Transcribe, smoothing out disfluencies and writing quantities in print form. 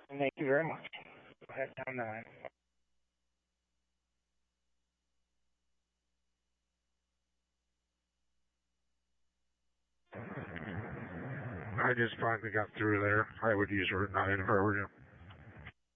Thank you very much. Go ahead, down 9. I just finally got through there. I would use Route 9 if I were you.